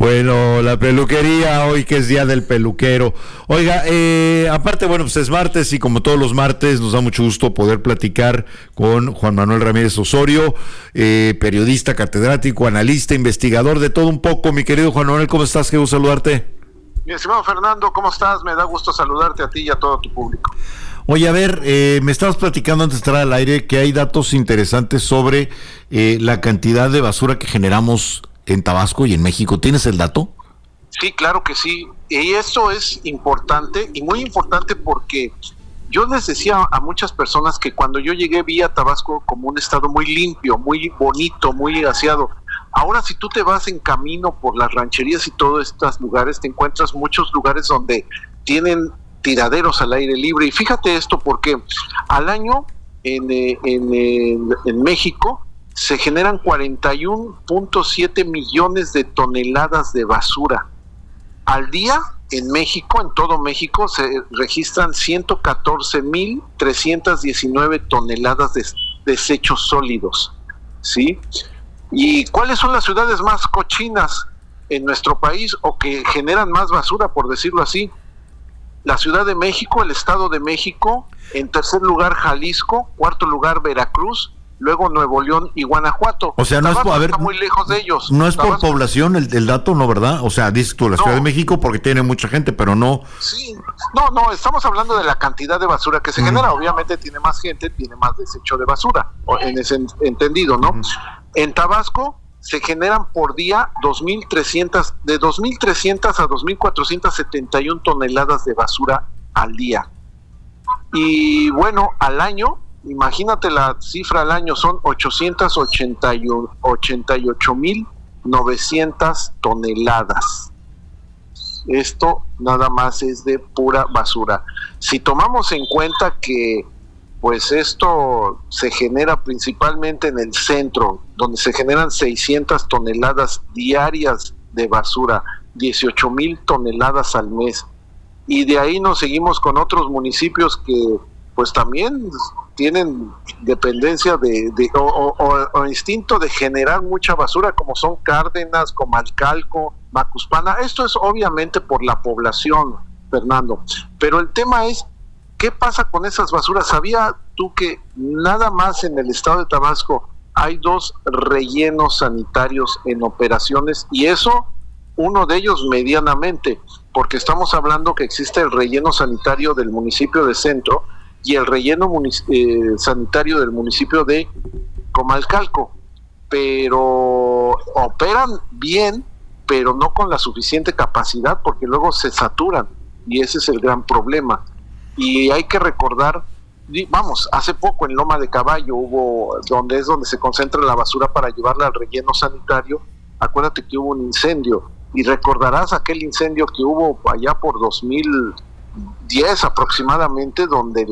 Bueno, la peluquería, hoy que es día del peluquero. Oiga, aparte, bueno, pues es martes y como todos los martes nos da mucho gusto poder platicar con Juan Manuel Ramírez Osorio, periodista, catedrático, analista, investigador de todo un poco. Mi querido Juan Manuel, ¿cómo estás? Qué gusto saludarte. Mi estimado Fernando, ¿cómo estás? Me da gusto saludarte a ti y a todo tu público. Oye, a ver, me estabas platicando antes de entrar al aire que hay datos interesantes sobre la cantidad de basura que generamos en Tabasco y en México. ¿Tienes el dato? Sí, claro que sí. Y eso es importante, y muy importante porque yo les decía a muchas personas que cuando yo llegué vi a Tabasco como un estado muy limpio, muy bonito, muy aseado. Ahora, si tú te vas en camino por las rancherías y todos estos lugares, te encuentras muchos lugares donde tienen tiraderos al aire libre. Y fíjate esto, porque al año en México se generan 41.7 millones de toneladas de basura. Al día, en México, en todo México, se registran 114.319 toneladas de desechos sólidos, ¿sí? ¿Y cuáles son las ciudades más cochinas en nuestro país o que generan más basura, por decirlo así? La Ciudad de México, el Estado de México, en tercer lugar Jalisco, cuarto lugar Veracruz, luego Nuevo León y Guanajuato. O sea, no Tabasco es, a ver, está muy lejos de ellos. No es Tabasco, por población el dato, ¿no, verdad? O sea, dices tú la Ciudad de México porque tiene mucha gente, pero no. Sí, no, estamos hablando de la cantidad de basura que se genera. Obviamente tiene más gente, tiene más desecho de basura, en ese entendido, ¿no? En Tabasco se generan por día de 2.300 a 2.471 toneladas de basura al día. Y bueno, al año, imagínate la cifra al año, son 888.900 toneladas. Esto nada más es de pura basura. Si tomamos en cuenta que pues esto se genera principalmente en el centro, donde se generan 600 toneladas diarias de basura, 18,000 toneladas al mes. Y de ahí nos seguimos con otros municipios que pues también tienen dependencia o instinto de generar mucha basura, como son Cárdenas, Comalcalco, Macuspana. Esto es obviamente por la población, Fernando. Pero el tema es, ¿qué pasa con esas basuras? ¿Sabía tú que nada más en el estado de Tabasco hay 2 rellenos sanitarios en operaciones? Y eso, uno de ellos medianamente, porque estamos hablando que existe el relleno sanitario del municipio de Centro y el relleno sanitario del municipio de Comalcalco, pero operan bien, pero no con la suficiente capacidad, porque luego se saturan, y ese es el gran problema. Y hay que recordar, vamos, hace poco en Loma de Caballo hubo, donde se concentra la basura para llevarla al relleno sanitario. Acuérdate que hubo un incendio, y recordarás aquel incendio que hubo allá por 2010 aproximadamente, donde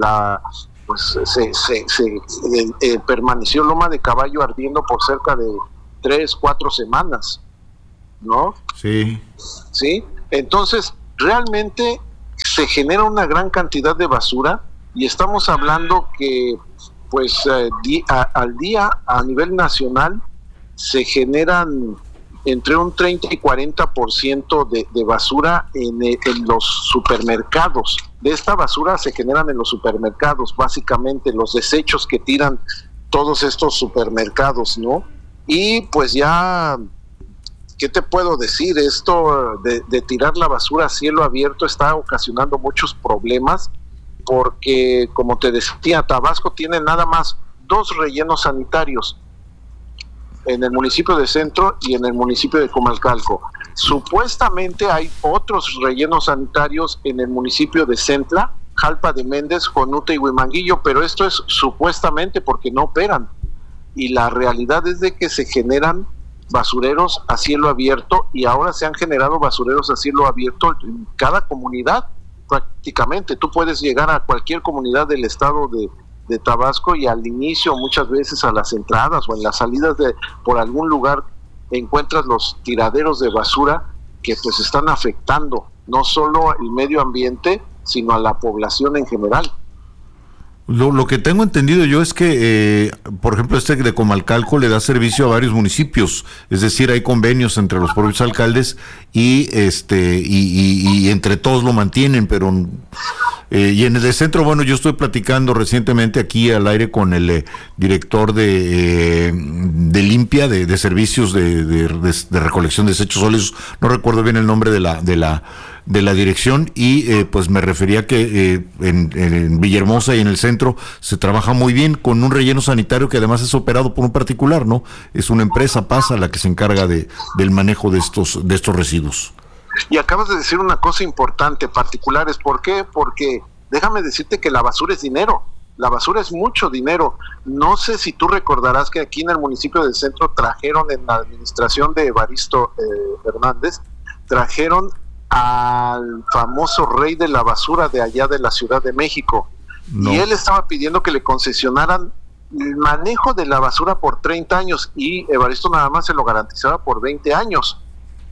permaneció Loma de Caballo ardiendo por cerca de 3-4 semanas, ¿no? Sí. Sí, entonces realmente se genera una gran cantidad de basura, y estamos hablando que pues al día a nivel nacional se generan entre un 30 y 40% de basura en los supermercados. De esta basura se generan en los supermercados, básicamente los desechos que tiran todos estos supermercados, ¿no? Y pues ya, ¿qué te puedo decir? Esto de tirar la basura a cielo abierto está ocasionando muchos problemas, porque, como te decía, Tabasco tiene nada más 2 rellenos sanitarios, en el municipio de Centro y en el municipio de Comalcalco. Supuestamente hay otros rellenos sanitarios en el municipio de Centla, Jalpa de Méndez, Jonuta y Huimanguillo, pero esto es supuestamente porque no operan. Y la realidad es de que se generan basureros a cielo abierto, y ahora se han generado basureros a cielo abierto en cada comunidad prácticamente. Tú puedes llegar a cualquier comunidad del estado de Tabasco, y al inicio, muchas veces a las entradas o en las salidas por algún lugar, encuentras los tiraderos de basura que pues están afectando no solo el medio ambiente, sino a la población en general. Lo que tengo entendido yo es que, por ejemplo, de Comalcalco le da servicio a varios municipios, es decir, hay convenios entre los propios alcaldes y entre todos lo mantienen, pero y en el de centro, bueno, yo estoy platicando recientemente aquí al aire con el director de limpia, de servicios de recolección de desechos sólidos, no recuerdo bien el nombre de la dirección, y pues me refería que en Villahermosa y en el centro se trabaja muy bien con un relleno sanitario que además es operado por un particular, ¿no? Es una empresa, PASA, la que se encarga del manejo de estos residuos. Y acabas de decir una cosa importante, particulares. ¿Por qué? Porque déjame decirte que la basura es dinero. La basura es mucho dinero. No sé si tú recordarás que aquí en el municipio del centro trajeron, en la administración de Evaristo Hernández, trajeron al famoso rey de la basura de allá de la Ciudad de México. No. Y él estaba pidiendo que le concesionaran el manejo de la basura por 30 años y Evaristo nada más se lo garantizaba por 20 años.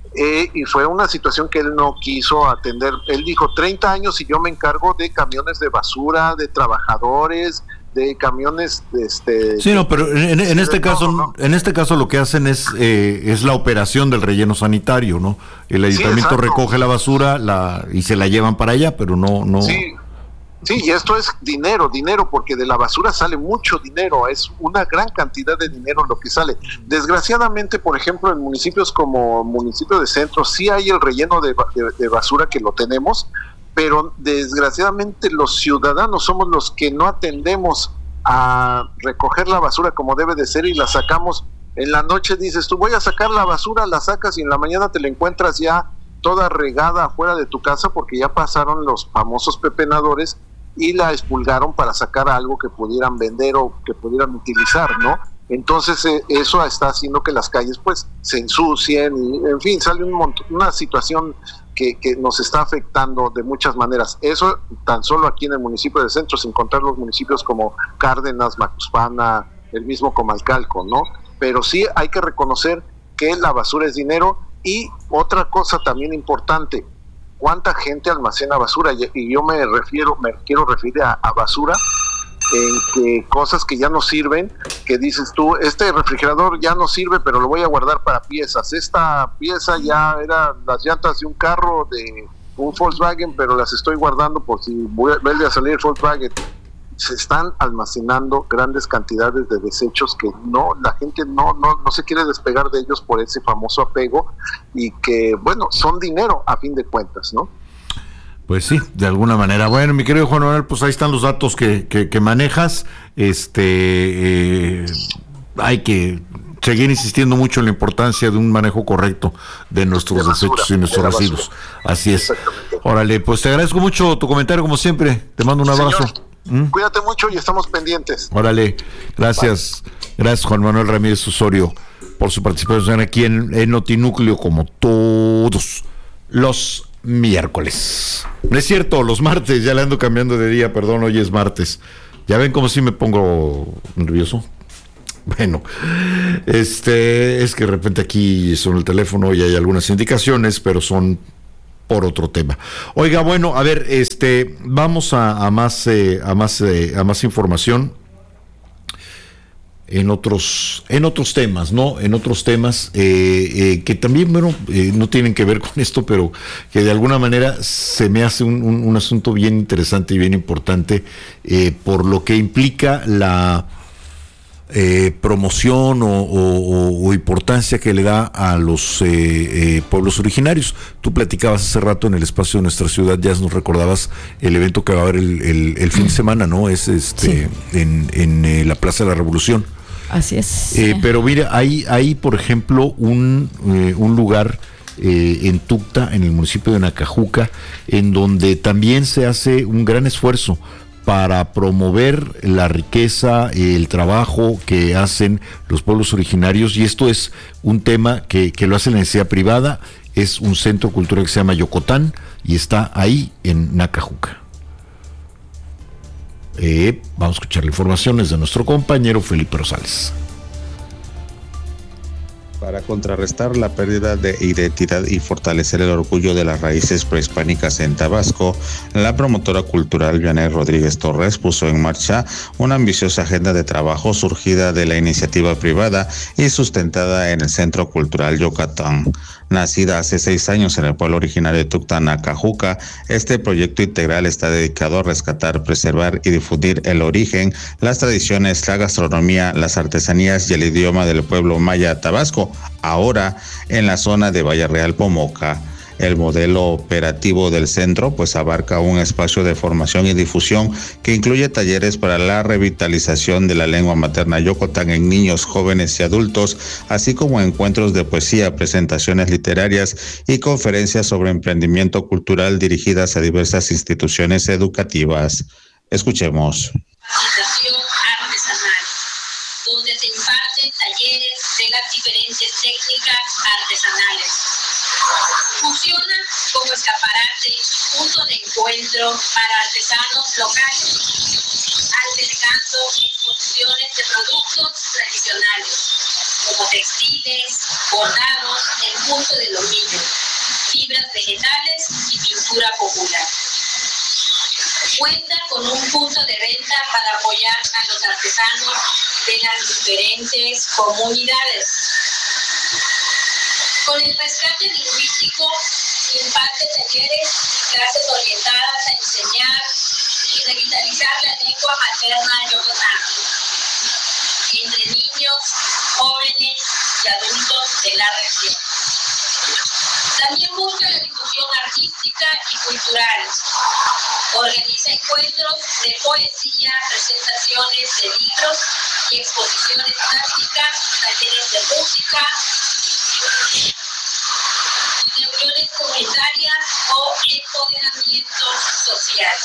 Y fue una situación que él no quiso atender. Él dijo 30 años y yo me encargo de camiones de basura, de trabajadores, de camiones sí, no, pero en este caso todo, ¿no? En este caso lo que hacen es la operación del relleno sanitario, ¿no? El ayuntamiento recoge la basura y se la llevan para allá, pero no. Sí, y esto es dinero, porque de la basura sale mucho dinero, es una gran cantidad de dinero lo que sale. Desgraciadamente, por ejemplo, en municipios como municipio de centro, sí hay el relleno de basura que lo tenemos, pero desgraciadamente los ciudadanos somos los que no atendemos a recoger la basura como debe de ser y la sacamos. En la noche dices tú, voy a sacar la basura, la sacas y en la mañana te la encuentras ya toda regada afuera de tu casa porque ya pasaron los famosos pepenadores y la expulgaron para sacar algo que pudieran vender o que pudieran utilizar, ¿no? Entonces eso está haciendo que las calles pues se ensucien y en fin, sale una situación que nos está afectando de muchas maneras. Eso tan solo aquí en el municipio del centro, sin contar los municipios como Cárdenas, Macuspana, el mismo Comalcalco, ¿no? Pero sí hay que reconocer que la basura es dinero. Y otra cosa también importante, ¿cuánta gente almacena basura? Y yo me quiero referir a basura en que cosas que ya no sirven, que dices tú, este refrigerador ya no sirve, pero lo voy a guardar para piezas. Esta pieza ya era las llantas de un carro de un Volkswagen, pero las estoy guardando por si vuelve a salir el Volkswagen. Se están almacenando grandes cantidades de desechos que la gente no se quiere despegar de ellos por ese famoso apego y que, bueno, son dinero a fin de cuentas, ¿no? Pues sí, de alguna manera. Bueno, mi querido Juan Manuel, pues ahí están los datos que manejas. Hay que seguir insistiendo mucho en la importancia de un manejo correcto de nuestros desechos y nuestros residuos. Así es. Órale, pues te agradezco mucho tu comentario, como siempre. Te mando un abrazo. Cuídate mucho y estamos pendientes. Órale, gracias. Bye. Gracias, Juan Manuel Ramírez Osorio, por su participación aquí en Notinúcleo, como todos los miércoles. No es cierto, los martes, ya le ando cambiando de día, perdón, hoy es martes. ¿Ya ven cómo sí me pongo nervioso? Bueno, es que de repente aquí son el teléfono y hay algunas indicaciones, pero son por otro tema. Oiga, bueno, a ver, vamos a más información en otros temas, ¿no? En otros temas que también, bueno, no tienen que ver con esto, pero que de alguna manera se me hace un asunto bien interesante y bien importante por lo que implica la promoción o importancia que le da a los pueblos originarios. Tú platicabas hace rato en el espacio de nuestra ciudad, ya nos recordabas el evento que va a haber el fin de semana, ¿no? Es sí. en la Plaza de la Revolución. Así es. Pero mira, hay por ejemplo un lugar en Tucta, en el municipio de Nacajuca, en donde también se hace un gran esfuerzo para promover la riqueza, el trabajo que hacen los pueblos originarios, y esto es un tema que lo hace la entidad privada. Es un centro cultural que se llama Yocotán y está ahí en Nacajuca. Vamos a escuchar las informaciones de nuestro compañero Felipe Rosales. Para contrarrestar la pérdida de identidad y fortalecer el orgullo de las raíces prehispánicas en Tabasco, la promotora cultural Vianey Rodríguez Torres puso en marcha una ambiciosa agenda de trabajo surgida de la iniciativa privada y sustentada en el Centro Cultural Yucatán. Nacida hace 6 años en el pueblo originario de Tuxtla, Acajuca, este proyecto integral está dedicado a rescatar, preservar y difundir el origen, las tradiciones, la gastronomía, las artesanías y el idioma del pueblo maya Tabasco, ahora en la zona de Valle Real Pomoca. El modelo operativo del centro abarca un espacio de formación y difusión que incluye talleres para la revitalización de la lengua materna yocotán en niños, jóvenes y adultos, así como encuentros de poesía, presentaciones literarias y conferencias sobre emprendimiento cultural dirigidas a diversas instituciones educativas. Escuchemos. Capacitación artesanal, donde se imparten talleres de las diferentes técnicas artesanales. Funciona como escaparate, punto de encuentro para artesanos locales, albergando exposiciones de productos tradicionales, como textiles, bordados, el punto de dominio, fibras vegetales y pintura popular. Cuenta con un punto de venta para apoyar a los artesanos de las diferentes comunidades. Con el rescate lingüístico imparte talleres y clases orientadas a enseñar y revitalizar la lengua materna yocotana entre niños, jóvenes y adultos de la región. También busca la difusión artística y cultural. Organiza encuentros de poesía, presentaciones de libros y exposiciones plásticas, talleres de música, reuniones comunitarias o empoderamientos sociales.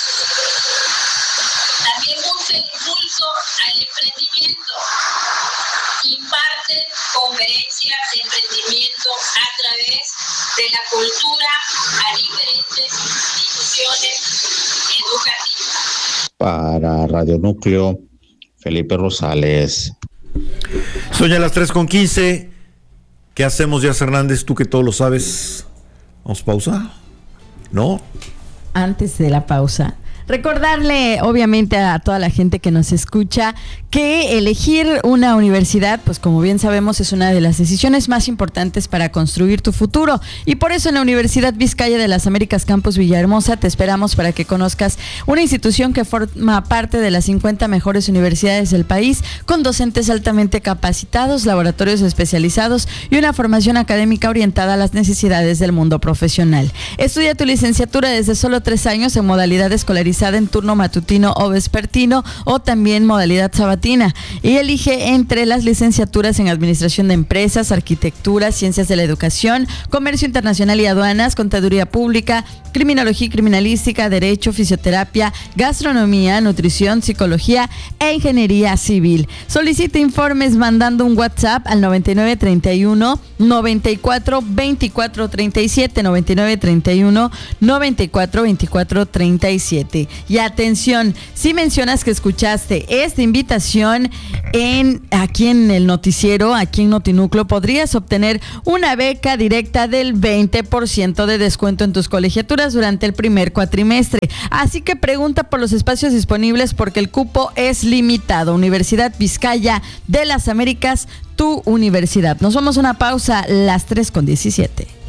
También busca el impulso al emprendimiento. Imparte conferencias de emprendimiento a través de la cultura a diferentes instituciones educativas. Para Radio Núcleo, Felipe Rosales. Son ya las 3:15. ¿Qué hacemos, Díaz Hernández? Tú que todo lo sabes. ¿Vamos a pausa? ¿No? Antes de la pausa, recordarle obviamente a toda la gente que nos escucha que elegir una universidad, pues como bien sabemos, es una de las decisiones más importantes para construir tu futuro, y por eso en la Universidad Vizcaya de las Américas Campus Villahermosa te esperamos para que conozcas una institución que forma parte de las 50 mejores universidades del país, con docentes altamente capacitados, laboratorios especializados y una formación académica orientada a las necesidades del mundo profesional. Estudia tu licenciatura desde solo 3 años en modalidad escolarizada en turno matutino o vespertino, o también modalidad sabatina, y elige entre las licenciaturas en Administración de Empresas, Arquitectura, Ciencias de la Educación, Comercio Internacional y Aduanas, Contaduría Pública, Criminología y Criminalística, Derecho, Fisioterapia, Gastronomía, Nutrición, Psicología e Ingeniería Civil. Solicita informes mandando un WhatsApp al 9931 94 24 37, 9931 94 24 37. Y atención, si mencionas que escuchaste esta invitación aquí en el noticiero, aquí en Notinúcleo, podrías obtener una beca directa del 20% de descuento en tus colegiaturas durante el primer cuatrimestre. Así que pregunta por los espacios disponibles porque el cupo es limitado. Universidad Vizcaya de las Américas, tu universidad. Nos vamos a una pausa, las 3:17.